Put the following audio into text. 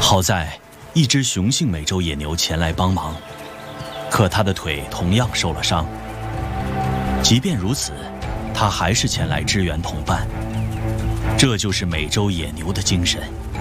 好在一只雄性美洲野牛前来帮忙，可它的腿同样受了伤。即便如此，它还是前来支援同伴。这就是美洲野牛的精神。